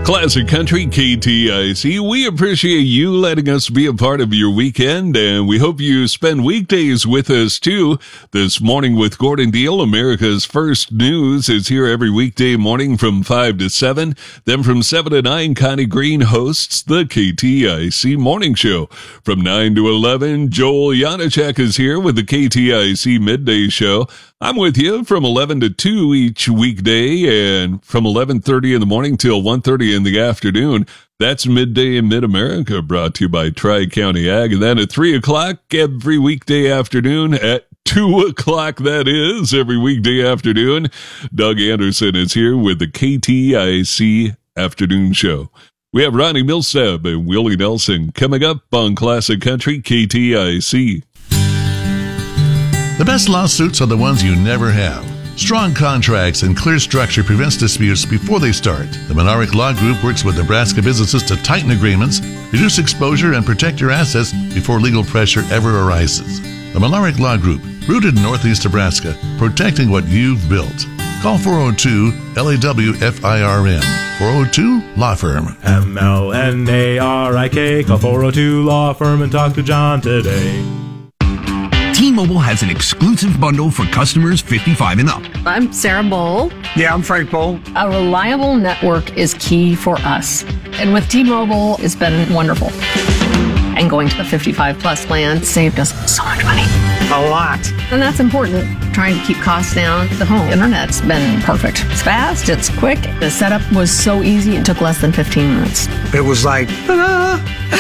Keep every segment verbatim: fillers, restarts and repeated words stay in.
Classic Country, K T I C. We appreciate you letting us be a part of your weekend, and we hope you spend weekdays with us too. This Morning with Gordon Deal, America's First News, is here every weekday morning from five to seven. Then from seven to nine, Connie Green hosts the K T I C Morning Show. From nine to eleven, Joel Janacek is here with the K T I C Midday Show. I'm with you from eleven to two each weekday, and from eleven thirty in the morning till one thirty in the afternoon. That's Midday in Mid-America, brought to you by Tri-County Ag. And then at three o'clock every weekday afternoon, at two o'clock that is, every weekday afternoon, Doug Anderson is here with the K T I C Afternoon Show. We have Ronnie Milsap and Willie Nelson coming up on Classic Country, K T I C. The best lawsuits are the ones you never have. Strong contracts and clear structure prevents disputes before they start. The Monarch Law Group works with Nebraska businesses to tighten agreements, reduce exposure, and protect your assets before legal pressure ever arises. The Monarch Law Group, rooted in Northeast Nebraska, protecting what you've built. Call four oh two L A W F I R M. four oh two Law Firm. M L N A R I K. Call four oh two Law Firm and talk to John today. T-Mobile has an exclusive bundle for customers fifty-five and up. I'm Sarah Bowl. Yeah, I'm Frank Bowl. A reliable network is key for us. And with T-Mobile, it's been wonderful. And going to the fifty-five plus plan saved us so much money. A lot. And that's important. Trying to keep costs down. The home internet's been perfect. It's fast, it's quick. The setup was so easy, it took less than fifteen minutes. It was like, ta-da!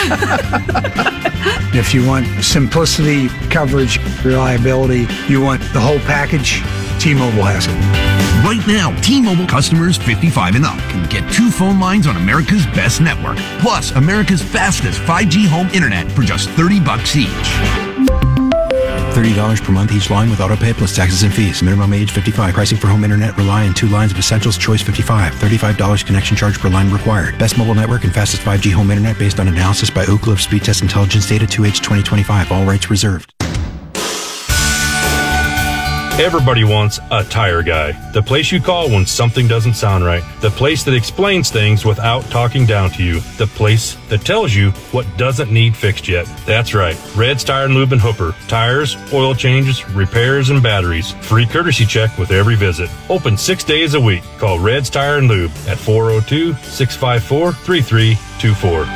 If you want simplicity, coverage, reliability, you want the whole package, T-Mobile has it. Right now, T-Mobile customers fifty-five and up can get two phone lines on America's best network, plus America's fastest five G home internet for just thirty bucks each. thirty dollars per month each line with autopay plus taxes and fees. Minimum age fifty-five. Pricing for home internet rely on two lines of Essentials Choice fifty-five. thirty-five dollars connection charge per line required. Best mobile network and fastest five G home internet based on analysis by Oak Cliff Speed Test Intelligence Data two H twenty twenty-five. All rights reserved. Everybody wants a tire guy. The place you call when something doesn't sound right. The place that explains things without talking down to you. The place that tells you what doesn't need fixed yet. That's right. Red's Tire and Lube in Hooper. Tires, oil changes, repairs, and batteries. Free courtesy check with every visit. Open six days a week. Call Red's Tire and Lube at four oh two, six five four, three three two four.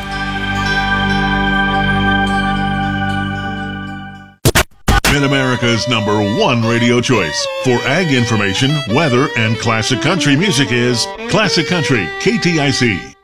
Mid-America's number one radio choice for ag information, weather, and classic country music is Classic Country, K T I C.